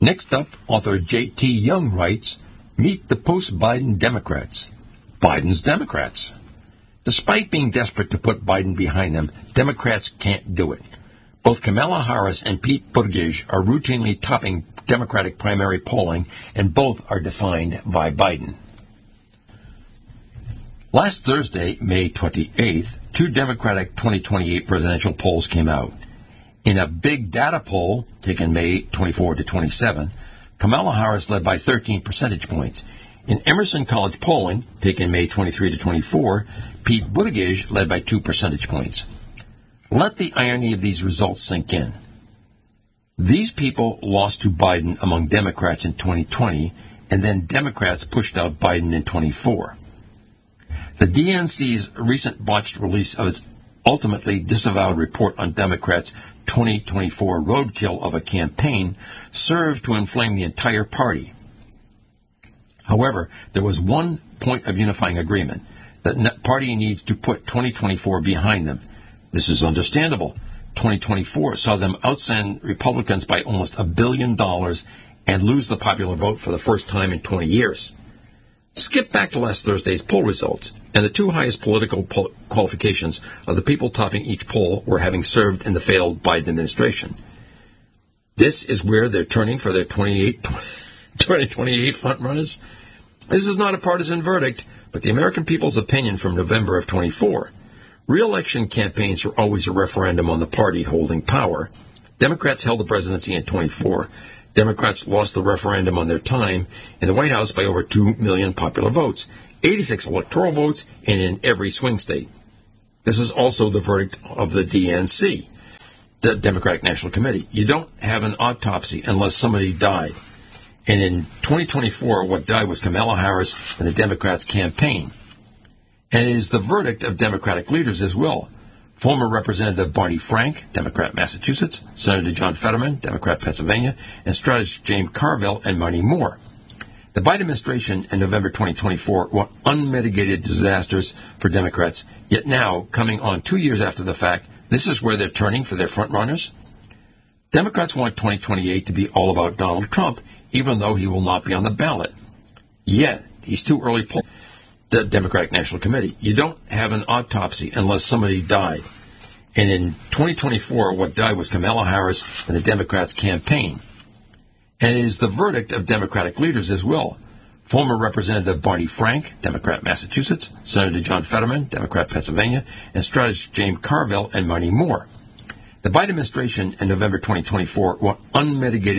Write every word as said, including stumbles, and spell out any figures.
Next up, author J T Young writes, Meet the post-Biden Democrats. Biden's Democrats. Despite being desperate to put Biden behind them, Democrats can't do it. Both Kamala Harris and Pete Buttigieg are routinely topping Democratic primary polling, and both are defined by Biden. Last Thursday, May twenty-eighth, two Democratic twenty twenty-eight presidential polls came out. In a big data poll, taken May twenty-fourth to twenty-seventh, Kamala Harris led by thirteen percentage points. In Emerson College polling, taken May twenty-third to twenty-fourth, Pete Buttigieg led by two percentage points. Let the irony of these results sink in. These people lost to Biden among Democrats in twenty twenty, and then Democrats pushed out Biden in twenty-four. The D N C's recent botched release of its ultimately disavowed report on Democrats' twenty twenty-four roadkill of a campaign served to inflame the entire party. However, there was one point of unifying agreement. The party needs to put twenty twenty-four behind them. This is understandable. twenty twenty-four saw them outsend Republicans by almost a billion dollars and lose the popular vote for the first time in twenty years. Skip back to last Thursday's poll results, and the two highest political pol- qualifications of the people topping each poll were having served in the failed Biden administration. This is where they're turning for their twenty twenty-eight frontrunners. This is not a partisan verdict, but the American people's opinion from November of twenty-four. Re-election campaigns are always a referendum on the party holding power. Democrats held the presidency in twenty-four. Democrats lost the referendum on their time in the White House by over two million popular votes, eighty-six electoral votes, and in every swing state. This is also the verdict of the D N C, the Democratic National Committee. You don't have an autopsy unless somebody died. And in twenty twenty-four, what died was Kamala Harris and the Democrats' campaign. And it is the verdict of Democratic leaders as well. Former Representative Barney Frank, Democrat, Massachusetts, Senator John Fetterman, Democrat, Pennsylvania, and strategist James Carville and Monty Moore. The Biden administration in November twenty twenty-four were unmitigated disasters for Democrats, yet now, coming on two years after the fact, this is where they're turning for their frontrunners. Democrats want twenty twenty-eight to be all about Donald Trump, even though he will not be on the ballot. Yet, these two early polls, the Democratic National Committee, you don't have an autopsy unless somebody died. And in twenty twenty-four, what died was Kamala Harris and the Democrats' campaign. And it is the verdict of Democratic leaders as well. Former Representative Barney Frank, Democrat, Massachusetts, Senator John Fetterman, Democrat, Pennsylvania, and strategist James Carville and Monty Moore. The Biden administration in November twenty twenty-four were unmitigated